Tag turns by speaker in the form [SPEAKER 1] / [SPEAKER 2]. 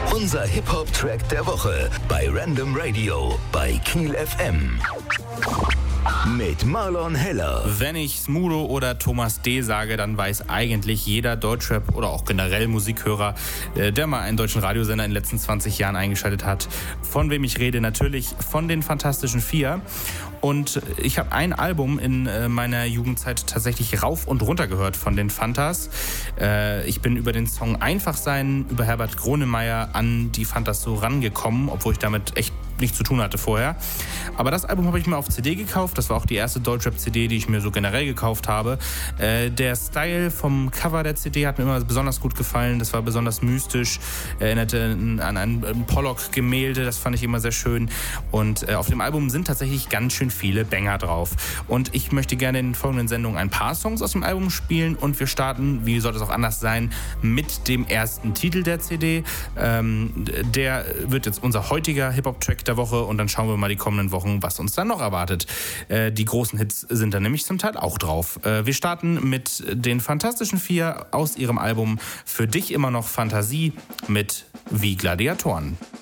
[SPEAKER 1] Unser Hip-Hop-Track der Woche bei Random Radio bei Kiel FM. Mit Marlon Heller.
[SPEAKER 2] Wenn ich Smudo oder Thomas D. sage, dann weiß eigentlich jeder Deutschrap oder auch generell Musikhörer, der mal einen deutschen Radiosender in den letzten 20 Jahren eingeschaltet hat, von wem ich rede. Natürlich von den Fantastischen Vier. Und ich habe ein Album in meiner Jugendzeit tatsächlich rauf und runter gehört von den Fantas. Ich bin über den Song Einfach sein, über Herbert Grönemeyer an die Fantas so rangekommen, obwohl ich damit echt nichts zu tun hatte vorher. Aber das Album habe ich mir auf CD gekauft. Das war auch die erste Deutschrap-CD, die ich mir so generell gekauft habe. Der Style vom Cover der CD hat mir immer besonders gut gefallen. Das war besonders mystisch. Erinnerte an ein Pollock-Gemälde. Das fand ich immer sehr schön. Und auf dem Album sind tatsächlich ganz schön viele Banger drauf. Und ich möchte gerne in den folgenden Sendungen ein paar Songs aus dem Album spielen. Und wir starten, wie sollte es auch anders sein, mit dem ersten Titel der CD. Der wird jetzt unser heutiger Hip-Hop-Track der Woche. Und dann schauen wir mal die kommenden Wochen, was uns dann noch erwartet. Die großen Hits sind da nämlich zum Teil auch drauf. Wir starten mit den Fantastischen Vier aus ihrem Album Für dich immer noch Fantasie mit Wie Gladiatoren.